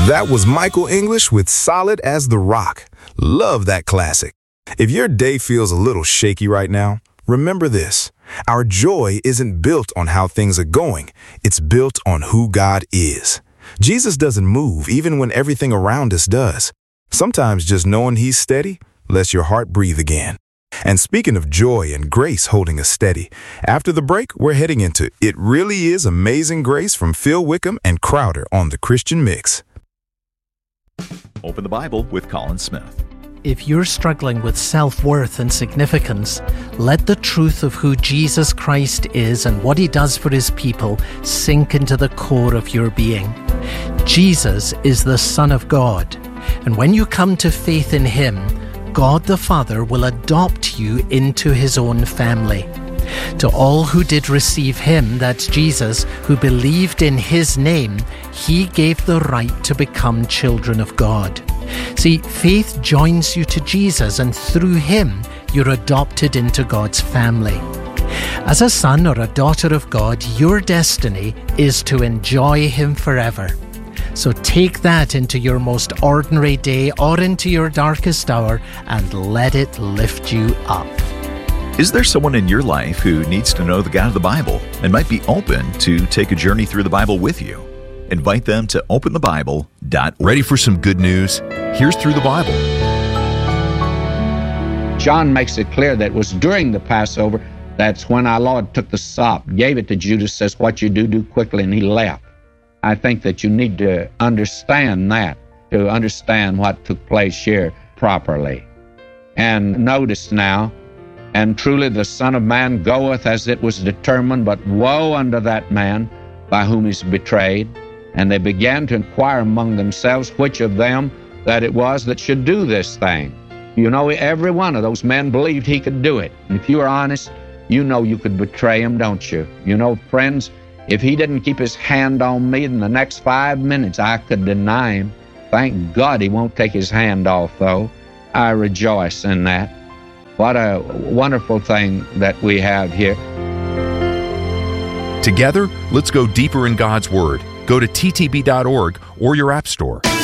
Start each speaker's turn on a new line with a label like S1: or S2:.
S1: That was Michael English with Solid as the Rock. Love that classic. If your day feels a little shaky right now, remember this. Our joy isn't built on how things are going. It's built on who God is. Jesus doesn't move even when everything around us does. Sometimes just knowing He's steady lets your heart breathe again. And speaking of joy and grace holding us steady, after the break, we're heading into It Really Is Amazing Grace from Phil Wickham and Crowder on The Christian Mix.
S2: Open the Bible with Colin Smith.
S3: If you're struggling with self-worth and significance, let the truth of who Jesus Christ is and what He does for His people sink into the core of your being. Jesus is the Son of God, and when you come to faith in Him, God the Father will adopt you into His own family. To all who did receive Him, that's Jesus, who believed in His name, He gave the right to become children of God. See, faith joins you to Jesus, and through Him, you're adopted into God's family. As a son or a daughter of God, your destiny is to enjoy Him forever. So take that into your most ordinary day or into your darkest hour and let it lift you up.
S2: Is there someone in your life who needs to know the God of the Bible and might be open to take a journey through the Bible with you? Invite them to openthebible.org.
S4: Ready for some good news? Here's Through the Bible.
S5: John makes it clear that it was during the Passover, that's when our Lord took the sop, gave it to Judas, says, what you do, do quickly, and He left. I think that you need to understand that, to understand what took place here properly. And notice now, and truly the Son of Man goeth as it was determined, but woe unto that man by whom he's betrayed. And they began to inquire among themselves which of them that it was that should do this thing. You know, every one of those men believed he could do it. And if you are honest, you know you could betray him, don't you? You know, friends, if he didn't keep his hand on me in the next 5 minutes, I could deny him. Thank God he won't take his hand off, though. I rejoice in that. What a wonderful thing that we have here.
S4: Together, let's go deeper in God's Word. Go to ttb.org or your app store.